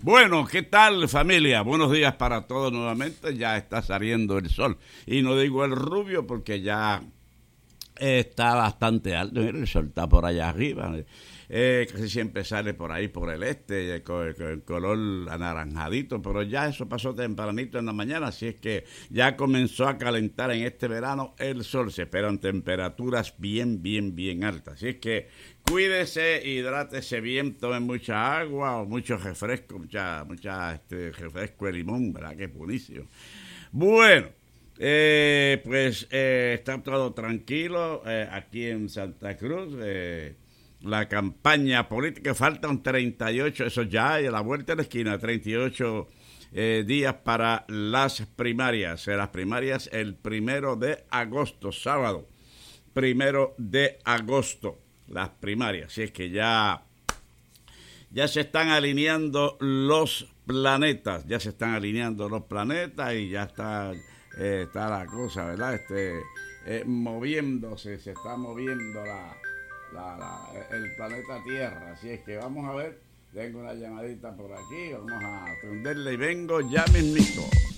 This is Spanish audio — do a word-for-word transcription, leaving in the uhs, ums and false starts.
Bueno, ¿qué tal, familia? Buenos días para todos nuevamente. Ya está saliendo el sol. Y no digo el rubio porque ya está bastante alto. Mira, el sol está por allá arriba. Eh, casi siempre sale por ahí, por el este, con, con el color anaranjadito. Pero ya eso pasó tempranito en la mañana. Así es que ya comenzó a calentar en este verano el sol. Se esperan temperaturas bien, bien, bien altas. Así es que cuídese, hidrátese bien, tome mucha agua o mucho refresco, mucha, mucha este, refresco de limón, ¿verdad? Que es buenísimo. Bueno, eh, pues eh, está todo tranquilo eh, aquí en Santa Cruz. Eh, la campaña política, faltan treinta y ocho, eso ya hay a la vuelta de la esquina, treinta y ocho eh, días para las primarias. Eh, las primarias el primero de agosto, sábado, primero de agosto. Las primarias, así es que ya, ya se están alineando los planetas, ya se están alineando los planetas y ya está, eh, está la cosa, ¿verdad? Este, eh, moviéndose, se está moviendo la, la, la, el planeta Tierra, así es que vamos a ver, tengo una llamadita por aquí, vamos a atenderle y vengo ya mismito.